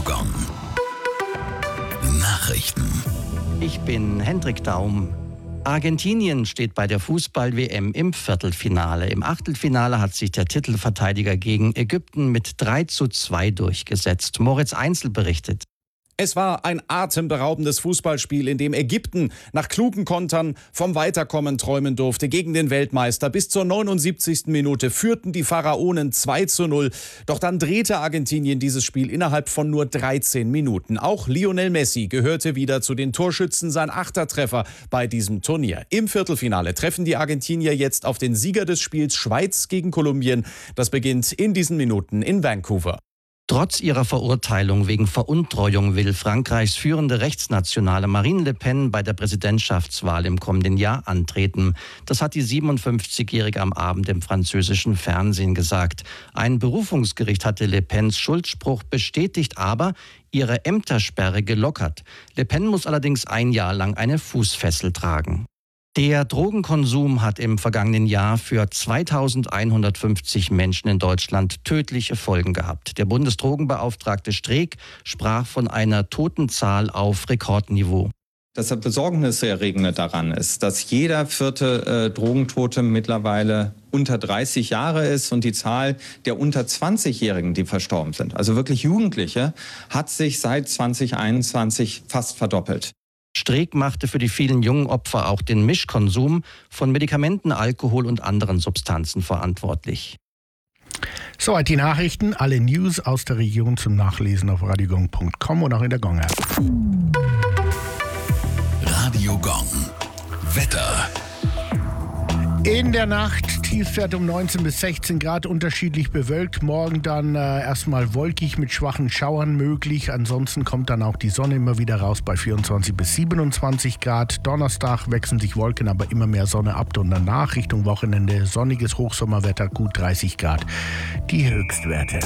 Gong. Nachrichten. Ich bin Hendrik Daum. Argentinien steht bei der Fußball-WM im Viertelfinale. Im Achtelfinale hat sich der Titelverteidiger gegen Ägypten mit 3:2 durchgesetzt. Moritz Einzel berichtet. Es war ein atemberaubendes Fußballspiel, in dem Ägypten nach klugen Kontern vom Weiterkommen träumen durfte gegen den Weltmeister. Bis zur 79. Minute führten die Pharaonen 2:0. Doch dann drehte Argentinien dieses Spiel innerhalb von nur 13 Minuten. Auch Lionel Messi gehörte wieder zu den Torschützen, sein 8. Treffer bei diesem Turnier. Im Viertelfinale treffen die Argentinier jetzt auf den Sieger des Spiels Schweiz gegen Kolumbien. Das beginnt in diesen Minuten in Vancouver. Trotz ihrer Verurteilung wegen Veruntreuung will Frankreichs führende Rechtsnationale Marine Le Pen bei der Präsidentschaftswahl im kommenden Jahr antreten. Das hat die 57-Jährige am Abend im französischen Fernsehen gesagt. Ein Berufungsgericht hatte Le Pens Schuldspruch bestätigt, aber ihre Ämtersperre gelockert. Le Pen muss allerdings ein Jahr lang eine Fußfessel tragen. Der Drogenkonsum hat im vergangenen Jahr für 2150 Menschen in Deutschland tödliche Folgen gehabt. Der Bundesdrogenbeauftragte Streeck sprach von einer Totenzahl auf Rekordniveau. Das Besorgniserregende daran ist, dass jeder vierte Drogentote mittlerweile unter 30 Jahre ist und die Zahl der unter 20-Jährigen, die verstorben sind, also wirklich Jugendliche, hat sich seit 2021 fast verdoppelt. Streeck machte für die vielen jungen Opfer auch den Mischkonsum von Medikamenten, Alkohol und anderen Substanzen verantwortlich. Soweit die Nachrichten, alle News aus der Region zum Nachlesen auf radiogong.com und auch in der Gong-App. Radio Gong. Wetter. In der Nacht Tiefstwert um 19 bis 16 Grad, unterschiedlich bewölkt. Morgen dann erstmal wolkig mit schwachen Schauern möglich. Ansonsten kommt dann auch die Sonne immer wieder raus bei 24 bis 27 Grad. Donnerstag wechseln sich Wolken, aber immer mehr Sonne ab und danach Richtung Wochenende sonniges Hochsommerwetter, gut 30 Grad. Die Höchstwerte.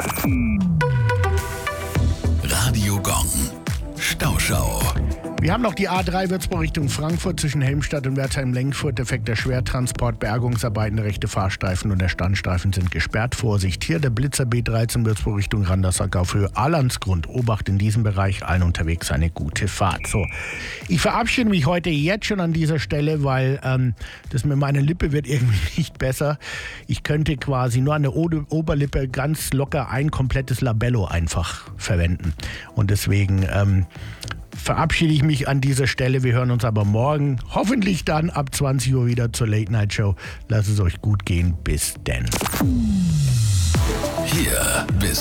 Radio Gong. Stauschau. Wir haben noch die A3 Würzburg Richtung Frankfurt zwischen Helmstadt und Wertheim-Lengfurt. Defekter Schwertransport, Bergungsarbeiten, rechte Fahrstreifen und der Standstreifen sind gesperrt. Vorsicht, hier der Blitzer B13 Würzburg Richtung Randersack auf Höhe Alandsgrund. Obacht in diesem Bereich, allen unterwegs eine gute Fahrt. So, ich verabschiede mich heute jetzt schon an dieser Stelle, weil das mit meiner Lippe wird irgendwie nicht besser. Ich könnte quasi nur an der Oberlippe ganz locker ein komplettes Labello einfach verwenden. Und deswegen verabschiede ich mich an dieser Stelle. Wir hören uns aber morgen, hoffentlich dann ab 20 Uhr wieder zur Late Night Show. Lasst es euch gut gehen. Bis denn. Hier bis